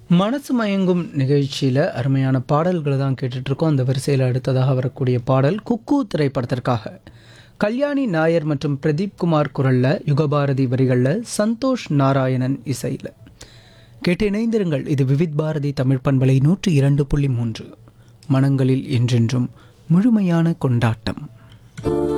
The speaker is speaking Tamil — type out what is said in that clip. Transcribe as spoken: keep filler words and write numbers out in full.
மனசு மயங்கும் நிகழ்ச்சியில் அருமையான பாடல்களை தான் கேட்டுட்ருக்கோம். அந்த வரிசையில் அடுத்ததாக வரக்கூடிய பாடல் குக்கு திரைப்படத்திற்காக கல்யாணி நாயர் மற்றும் பிரதீப் குமார் குரலில், யுகபாரதி வரிகளில், சந்தோஷ் நாராயணன் இசையில். கேட்டு இணைந்திருங்கள். இது விவித் பாரதி தமிழ் பண்பலை நூற்றி இரண்டு புள்ளி மூன்று. மனங்களில் என்றென்றும் முழுமையான கொண்டாட்டம்.